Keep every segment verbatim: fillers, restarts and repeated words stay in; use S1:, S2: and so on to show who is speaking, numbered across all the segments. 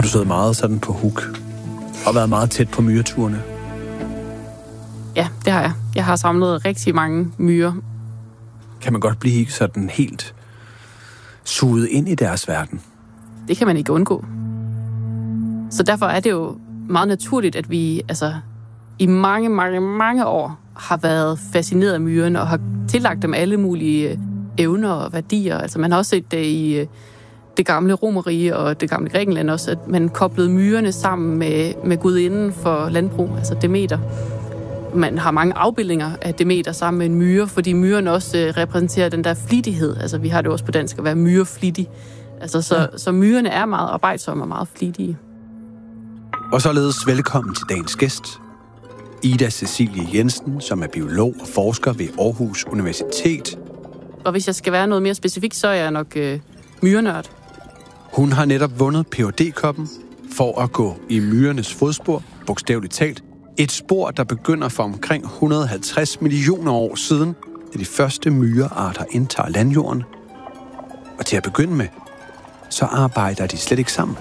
S1: du stået meget sådan på huk og været meget tæt på myreturene?
S2: Ja, det har jeg. Jeg har samlet rigtig mange myrer.
S1: Kan man godt blive sådan helt suget ind i deres verden?
S2: Det kan man ikke undgå. Så derfor er det jo meget naturligt, at vi altså, i mange, mange, mange år har været fascineret af myrerne og har tillagt dem alle mulige evner og værdier. Altså man har også set det i det gamle Romerrige og det gamle Grækenland også, at man koblede myrerne sammen med, med gudinden for landbrug, altså Demeter. Man har mange afbildninger af Demeter sammen med en myre, fordi myrerne også repræsenterer den der flittighed. Altså vi har det også på dansk at være myreflittig. Altså så, ja. så myrerne er meget arbejdsomme og meget flittige.
S1: Og således velkommen til dagens gæst, Ida Cecilie Jensen, som er biolog og forsker ved Aarhus Universitet.
S2: Og hvis jeg skal være noget mere specifikt, så er jeg nok øh, myrenørd.
S1: Hun har netop vundet P H D-koppen for at gå i myrernes fodspor, bogstaveligt talt. Et spor, der begynder for omkring et hundrede og halvtreds millioner år siden, da de første myrearter indtager landjorden. Og til at begynde med, så arbejder de slet ikke sammen.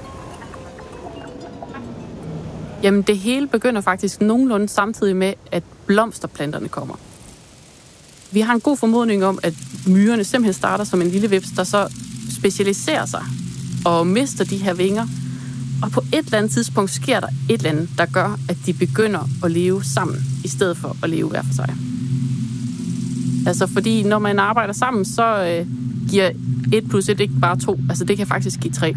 S2: Jamen, det hele begynder faktisk nogenlunde samtidig med, at blomsterplanterne kommer. Vi har en god formodning om, at myrerne simpelthen starter som en lille hveps, der så specialiserer sig og mister de her vinger. Og på et eller andet tidspunkt sker der et eller andet, der gør, at de begynder at leve sammen, i stedet for at leve hver for sig. Altså, fordi når man arbejder sammen, så øh, giver et plus et ikke bare to. Altså, det kan faktisk give tre.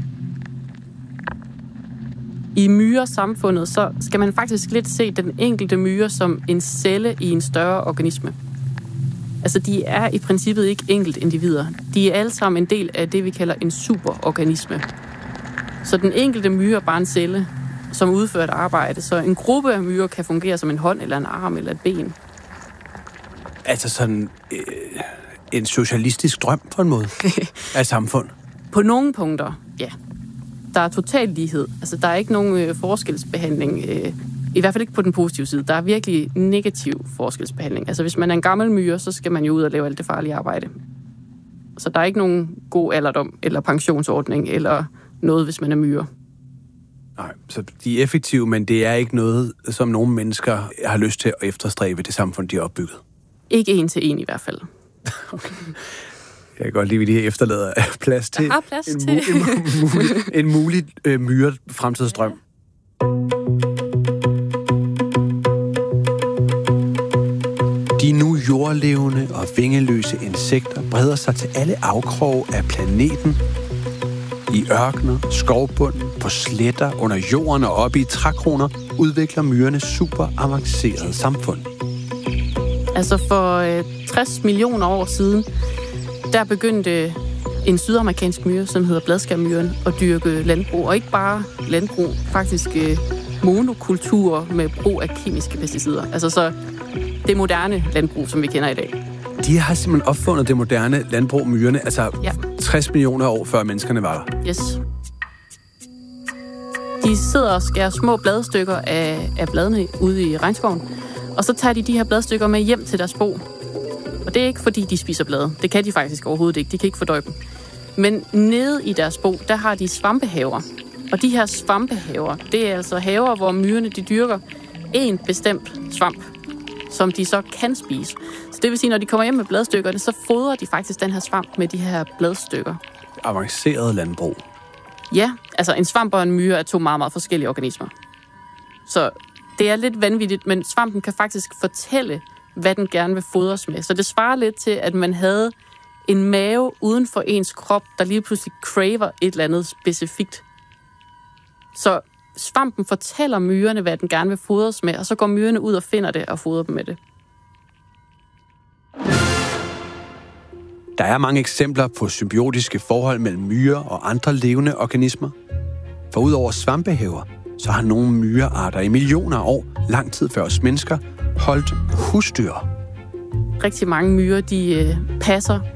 S2: I myresamfundet, så skal man faktisk lidt se den enkelte myre som en celle i en større organisme. Altså, de er i princippet ikke enkelt individer. De er alle sammen en del af det, vi kalder en superorganisme. Så den enkelte myre er bare en celle, som udfører et arbejde. Så en gruppe af myrer kan fungere som en hånd, eller en arm, eller et ben.
S1: Altså sådan øh, en socialistisk drøm på en måde af samfund?
S2: På nogle punkter, ja. Der er total lighed. Altså, der er ikke nogen øh, forskelsbehandling. Øh, I hvert fald ikke på den positive side. Der er virkelig negativ forskelsbehandling. Altså, hvis man er en gammel myre, så skal man jo ud og lave alt det farlige arbejde. Så der er ikke nogen god alderdom, eller pensionsordning, eller noget, hvis man er myre.
S1: Nej, så de er effektive, men det er ikke noget, som nogle mennesker har lyst til at efterstræbe det samfund, de har opbygget.
S2: Ikke en til en i hvert fald.
S1: Jeg kan godt lide, at vi lige efterlader plads til,
S2: plads
S1: en,
S2: til.
S1: Mu- en, mulig, en mulig øh, myre fremtidsdrøm. De nu jordlevende og vingeløse insekter breder sig til alle afkroge af planeten. I ørkener, skovbunden, på sletter, under jorden og oppe i trækroner udvikler myrerne super avancerede samfund.
S2: Altså for øh, tres millioner år siden, der begyndte en sydamerikansk myre, som hedder bladskærmyren, at dyrke landbrug. Og ikke bare landbrug, faktisk øh, monokulturer med brug af kemiske pesticider. Altså så det moderne landbrug, som vi kender i dag.
S1: De har simpelthen opfundet det moderne landbrug, myrerne, altså
S2: ja.
S1: tres millioner år før menneskerne var der.
S2: Yes. De sidder og skærer små bladstykker af, af bladene ude i regnskoven, og så tager de de her bladstykker med hjem til deres bo. Og det er ikke, fordi de spiser blade. Det kan de faktisk overhovedet ikke. De kan ikke fordøje dem. Men nede i deres bo, der har de svampehaver. Og de her svampehaver, det er altså haver, hvor myrerne de dyrker en bestemt svamp, som de så kan spise. Så det vil sige, når de kommer hjem med bladstykkerne, så fodrer de faktisk den her svamp med de her bladstykker.
S1: Avanceret landbrug.
S2: Ja, altså en svamp og en myre er to meget, meget forskellige organismer. Så det er lidt vanvittigt, men svampen kan faktisk fortælle, hvad den gerne vil fodres med. Så det svarer lidt til, at man havde en mave uden for ens krop, der lige pludselig craver et eller andet specifikt. Så svampen fortæller myrerne, hvad den gerne vil fodres med, og så går myrerne ud og finder det og fodrer dem med det.
S1: Der er mange eksempler på symbiotiske forhold mellem myrer og andre levende organismer. For udover svampehaver, så har nogle myrearter i millioner af år, lang tid før os mennesker, holdt husdyr.
S2: Rigtig mange myrer, de øh, passer